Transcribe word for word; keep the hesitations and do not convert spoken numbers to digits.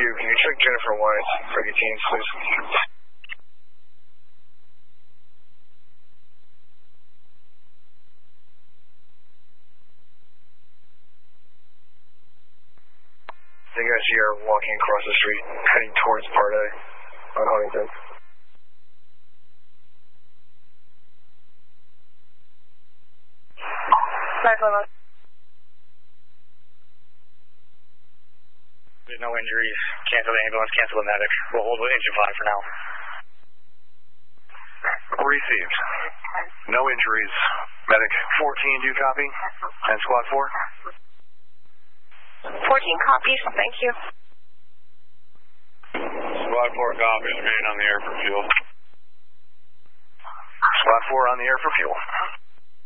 two, can you check Jennifer Wise for your teams, please? The guys here are walking across the street, heading towards Part A on Huntington. There's no injuries. Cancel the ambulance, cancel the medic. We'll hold with engine five for now. Received. No injuries. Medic fourteen, do you copy? And squad four? fourteen copies, thank you. Squad four copies, remain on the air for fuel. Squad four on the air for fuel.